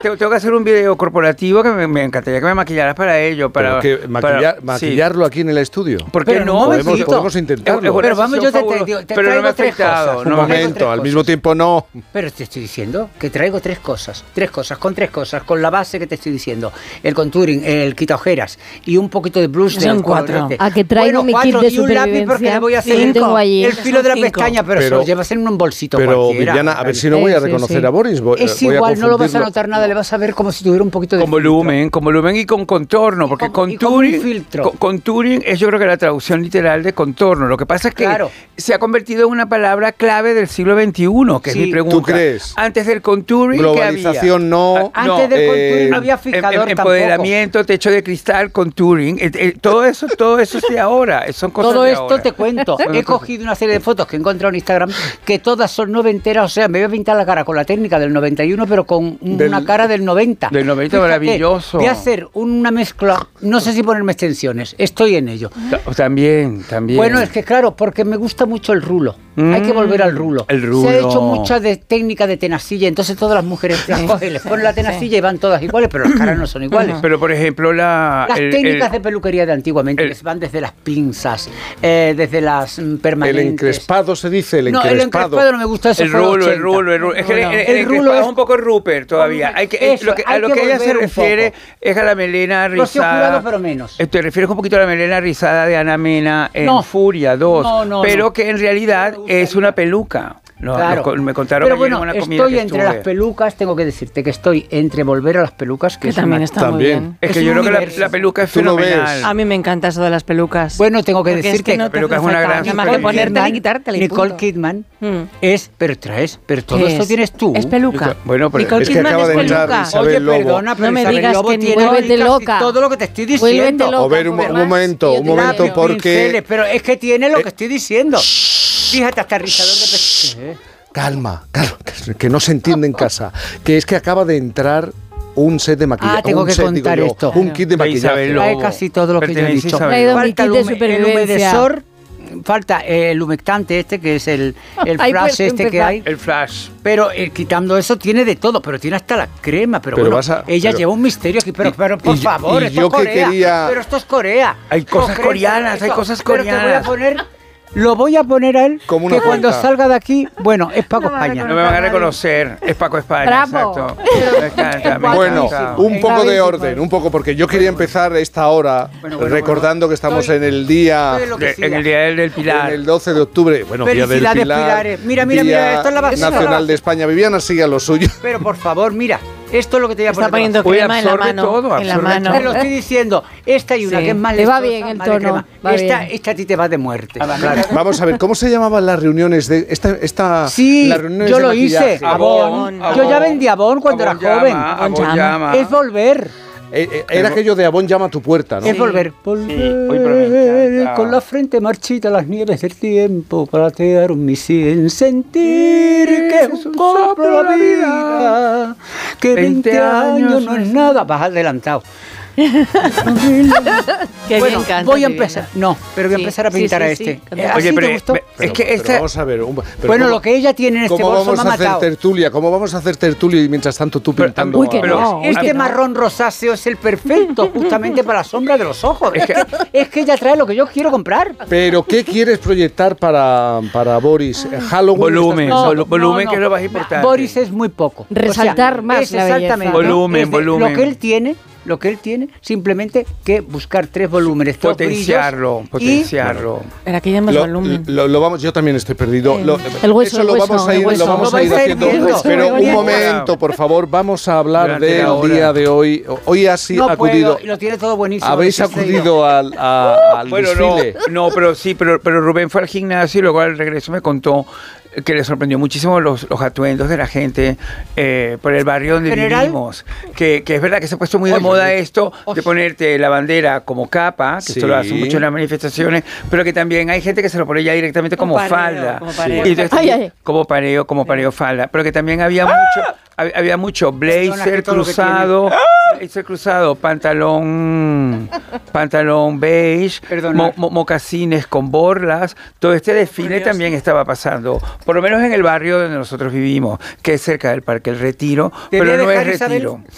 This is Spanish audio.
tengo que hacer un video corporativo que me encantaría que me maquillaras para ello. Para, maquillarlo aquí en el estudio. ¿Por qué no? Podemos intentarlo. Pero vamos, yo te traigo tres cosas. Un momento, al mismo tiempo no. Pero te estoy diciendo que traigo tres cosas, con la base que te estoy diciendo. El contouring, el quita ojeras y un poquito de blush. Son 4. A que traigo mi kit de y un lápiz porque le voy a hacer el filo de la pestaña, pero se lo llevas en un bolsito cualquiera. Viviana, a ver si no voy a reconocer a Boris. Es igual, no lo vas a notar nada, le vas a ver como si tuviera un poquito de con volumen y con contorno, porque contouring es, yo creo que la traducción literal de contorno. Lo que pasa es que se ha convertido en una palabra clave del siglo XXI, que es mi pregunta. ¿Tú crees? Antes del contouring, globalización no. Antes del contouring no había fijador empoderamiento, techo de cristal, contouring. Todo eso es de ahora. Son cosas todo de esto ahora. Te cuento. He cogido una serie de fotos que he encontrado en Instagram que todas son noventeras. O sea, me voy a pintar la cara con la técnica del 91, pero con una cara del 90. Del 90, maravilloso. Voy a hacer una mezcla. No sé si ponerme extensiones. Estoy en ello. También. Bueno, es que claro, porque me gusta mucho el rulo. Hay que volver al rulo. El rulo. Se ha hecho mucha técnica de tenacilla, entonces todas las mujeres las cogen, les ponen la tenacilla y van todas iguales, pero las caras no son iguales. Pero por ejemplo, las técnicas de peluquería de antiguamente que van desde las pinzas, desde las permanentes. El encrespado se dice, el encrespado. No, el encrespado no me gusta eso. El rulo. Es que el encrespado es un poco Rupert todavía. A lo que ella se refiere es a la melena rizada. Pero menos. Te refieres un poquito a la melena rizada de Ana Mena en Furia 2, pero que en realidad es una peluca. Me contaron pero que bueno, una comida estoy que entre las pelucas, tengo que decirte que estoy entre volver a las pelucas, que también está muy bien. Es que yo creo que la peluca es fenomenal. A mí me encanta eso de las pelucas. Bueno, tengo que decirte que la peluca es una gran más que ponértela y quitártela. Nicole Kidman pero todo esto tienes tú. Es peluca. Bueno, pero Nicole Kidman es peluca. Oye, perdona, pero no me digas que vuélvete loca. Todo lo que te estoy diciendo. A ver, un momento, porque... Pero es que tiene lo que estoy diciendo. Fíjate, hasta rizador de pestañas. Calma, que no se entiende en casa. Que es que acaba de entrar un set de maquillaje. Tengo que contar esto. Un kit de maquillaje. Trae casi todo lo que yo he dicho. Falta el humedesor, falta el humectante que es el flash que hay. El flash. Pero quitando eso tiene de todo, pero tiene hasta la crema. Pero bueno, ella lleva un misterio aquí. Pero por favor, esto es Corea. Pero esto es Corea. Hay cosas coreanas, hay cosas coreanas. Lo voy a poner a él, que cuando salga de aquí, bueno, es Paco España. No me van a reconocer, es Paco España. Bravo. Exacto. Bueno, un poco de orden, porque yo quería empezar esta hora recordando que estamos en el día... En el Día del Pilar. En el 12 de octubre. Bueno, Día del Pilar. Mira, esto es la basura. Nacional de España. Viviana, sigue a lo suyo. Pero por favor, mira. Esto es lo que te voy a poner. Está poniendo crema en la mano. En la mano. Te lo estoy diciendo. Esta hay una que es más te va bien el tono. Esta a ti te va de muerte. Vamos a ver, ¿cómo se llamaban las reuniones de esta Sí, las reuniones yo de lo maquillaje? hice. Avon. Yo ya vendí Avon cuando era joven. Es volver. Era aquello de Avon llama a tu puerta, ¿no? Es volver. Volver con la frente marchita las nieves del tiempo platearon mi sin sentir que es un soplo la vida, que 20 años no es nada. Vas adelantado. Bueno, voy a empezar. No, pero voy a empezar a pintar a este. Oye, pero es que esta... vamos a ver. Bueno, lo que ella tiene en este bolso me ha matado. ¿Cómo vamos a hacer tertulia y mientras tanto tú pintando? Este marrón rosáceo es el perfecto justamente para la sombra de los ojos. Es que ella trae lo que yo quiero comprar. ¿Pero qué quieres proyectar para Boris? Halloween. Volumen, que es lo más importante. Boris es muy poco. Resaltar más la belleza. Volumen. Lo que él tiene, simplemente que buscar 3 volúmenes, potenciarlo. Era que ya más volumen. Yo también estoy perdido. El hueso, eso lo vamos a ir haciendo. Pero un momento, por favor, vamos a hablar del día de hoy. Hoy ha acudido. Lo tiene todo buenísimo. ¿Habéis acudido al desfile? No, pero Rubén fue al gimnasio y luego al regreso me contó que le sorprendió muchísimo los atuendos de la gente por el barrio donde vivimos. Que es verdad que se ha puesto muy de moda esto de ponerte la bandera como capa, que esto lo hacen mucho en las manifestaciones, pero que también hay gente que se lo pone ya directamente como falda. Como pareo falda. Pero que también había mucho blazer cruzado, pantalón beige, mocasines con borlas. Todo este desfile también estaba pasando. Por lo menos en el barrio donde nosotros vivimos, que es cerca del Parque El Retiro, pero no es Retiro.